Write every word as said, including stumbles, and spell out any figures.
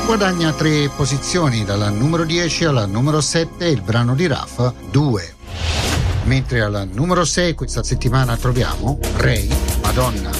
Guadagna tre posizioni dalla numero dieci alla numero sette il brano di Raf, due. Mentre alla numero sei questa settimana troviamo Ray, Madonna.